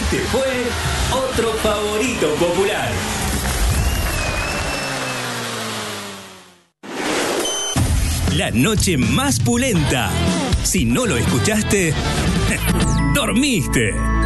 Este fue otro favorito popular. La noche más pulenta. Si no lo escuchaste, dormiste.